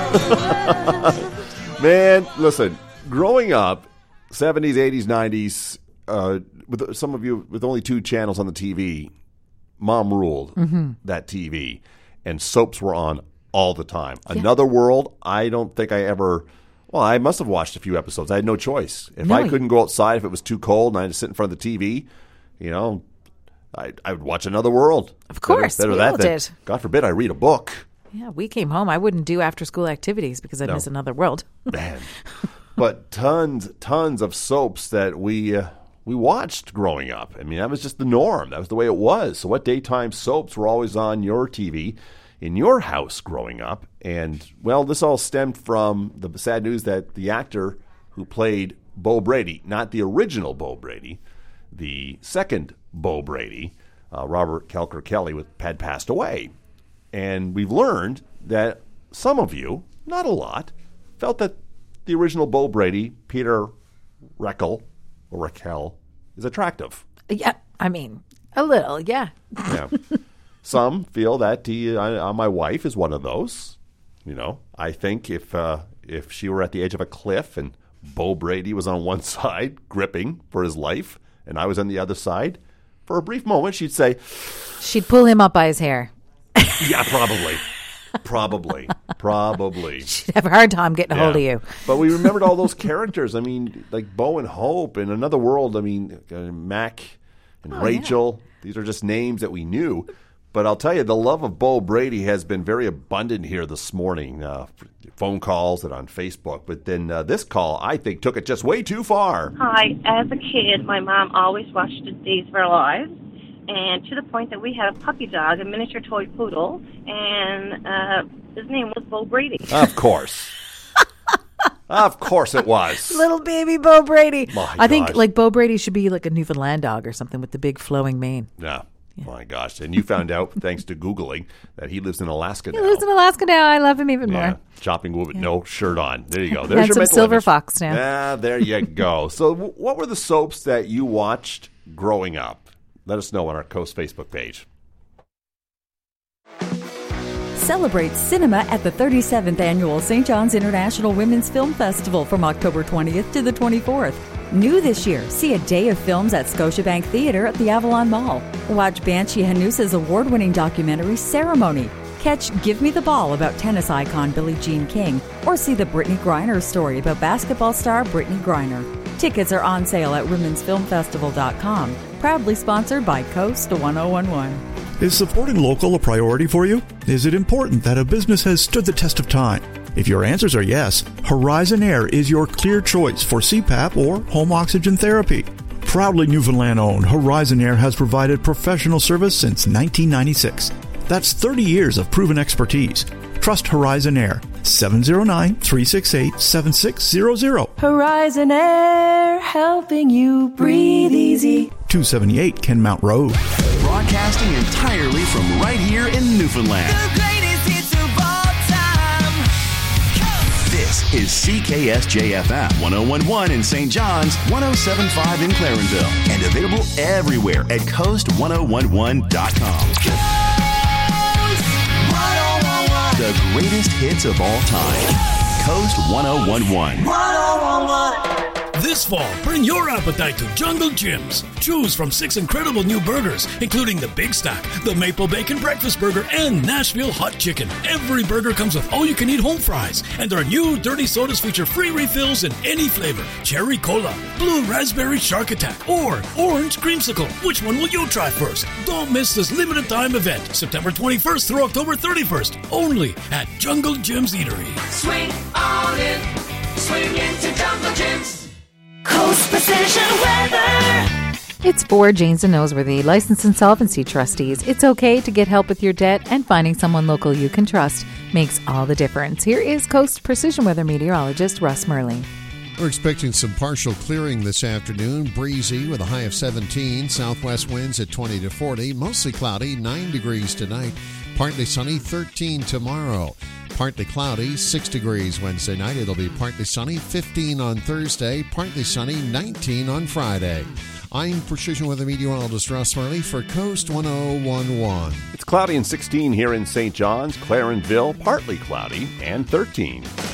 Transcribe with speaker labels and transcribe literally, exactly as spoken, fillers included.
Speaker 1: Man, listen, growing up, seventies, eighties, nineties, uh, with some of you with only two channels on the T V, Mom ruled mm-hmm. that T V, and soaps were on all the time. Yeah. Another World, I don't think I ever, well, I must have watched a few episodes. I had no choice. If no, I couldn't go outside, if it was too cold and I had to sit in front of the T V, you know, I, I would watch Another World.
Speaker 2: Of course, better, better
Speaker 1: we
Speaker 2: that
Speaker 1: all
Speaker 2: than,
Speaker 1: did. God forbid I read a book.
Speaker 2: Yeah, we came home. I wouldn't do after-school activities because I'd no. miss Another World.
Speaker 1: Man. But tons, tons of soaps that we uh, we watched growing up. I mean, that was just the norm. That was the way it was. So what daytime soaps were always on your T V in your house growing up? And, well, this all stemmed from the sad news that the actor who played Bo Brady, not the original Bo Brady, the second Bo Brady, uh, Robert Kelker Kelly, had passed away. And we've learned that some of you, not a lot, felt that the original Bo Brady, Peter Rakel, or Raquel, is attractive.
Speaker 2: Yeah, I mean, a little, yeah.
Speaker 1: Yeah. Some feel that he, uh, my wife is one of those. You know, I think if uh, if she were at the edge of a cliff and Bo Brady was on one side, gripping for his life, and I was on the other side, for a brief moment, she'd say...
Speaker 2: She'd pull him up by his hair.
Speaker 1: Yeah, probably. Probably. Probably.
Speaker 2: She'd have a hard time getting
Speaker 1: yeah.
Speaker 2: a hold of you.
Speaker 1: But we remembered all those characters. I mean, like Bo and Hope and Another World. I mean, uh, Mac and oh, Rachel. Yeah. These are just names that we knew. But I'll tell you, the love of Bo Brady has been very abundant here this morning. Uh, phone calls and on Facebook. But then uh, this call, I think, took it just way too far.
Speaker 3: Hi. As a kid, my mom always watched Days of Our Lives. And to the point that we had a puppy dog, a miniature toy poodle, and uh, his name was Bo Brady.
Speaker 1: Of course. Of course it was.
Speaker 2: Little baby Bo Brady.
Speaker 1: My
Speaker 2: I think
Speaker 1: gosh.
Speaker 2: like Bo Brady should be like a Newfoundland dog or something with the big flowing mane.
Speaker 1: Yeah. Yeah. My gosh. And you found out, thanks to Googling, that he lives in Alaska now.
Speaker 2: He lives in Alaska now. I love him even
Speaker 1: yeah.
Speaker 2: more.
Speaker 1: Chopping wood with yeah. no shirt on. There you go.
Speaker 2: There's your silver
Speaker 1: image.
Speaker 2: fox now.
Speaker 1: Yeah, there you go. So what were the soaps that you watched growing up? Let us know on our Coast Facebook page.
Speaker 4: Celebrate cinema at the thirty-seventh Annual Saint John's International Women's Film Festival from October twentieth to the twenty-fourth. New this year, see a day of films at Scotiabank Theatre at the Avalon Mall. Watch Banshee Hanusa's award-winning documentary, Ceremony. Catch Give Me the Ball about tennis icon Billie Jean King, or see the Brittany Griner story about basketball star Brittany Griner. Tickets are on sale at women's film festival dot com. Proudly sponsored by Coast one oh one one.
Speaker 5: Is supporting local a priority for you? Is it important that a business has stood the test of time? If your answers are yes, Horizon Air is your clear choice for C PAP or home oxygen therapy. Proudly Newfoundland-owned, Horizon Air has provided professional service since nineteen ninety-six. That's thirty years of proven expertise. Trust Horizon Air. seven oh nine, three six eight, seven six zero zero.
Speaker 6: Horizon Air, helping you breathe easy.
Speaker 5: two seventy-eight Kenmount Road.
Speaker 7: Broadcasting entirely from right here in Newfoundland.
Speaker 8: The greatest hits of all time. Coast.
Speaker 7: This is C K S J F M one oh one point one in Saint John's, one oh seven point five in Clarenville, and available everywhere at coast one oh one one dot com. The greatest hits of all time. Coast one oh one one.
Speaker 8: one oh one one.
Speaker 9: This fall, bring your appetite to Jungle Jim's. Choose from six incredible new burgers, including the Big Stack, the Maple Bacon Breakfast Burger, and Nashville Hot Chicken. Every burger comes with all-you-can-eat home fries, and our new dirty sodas feature free refills in any flavor. Cherry Cola, Blue Raspberry Shark Attack, or Orange Creamsicle. Which one will you try first? Don't miss this limited-time event, September twenty-first through October thirty-first, only at Jungle Jim's Eatery.
Speaker 8: Swing on in, swing into Jungle Jim's. Coast Precision Weather.
Speaker 2: It's for Janes and Noseworthy, licensed insolvency trustees. It's okay to get help with your debt, and finding someone local you can trust makes all the difference. Here is Coast Precision Weather meteorologist Russ Merling.
Speaker 10: We're expecting some partial clearing this afternoon. Breezy with a high of seventeen. Southwest winds at twenty to forty. Mostly cloudy, nine degrees tonight. Partly sunny, thirteen tomorrow. partly cloudy, six degrees Wednesday night. It'll be partly sunny, fifteen on Thursday, partly sunny, nineteen on Friday. I'm Precision Weather Meteorologist Russ Murley for Coast one oh one point one.
Speaker 1: It's cloudy and sixteen here in Saint John's, Clarenville, partly cloudy, and thirteen.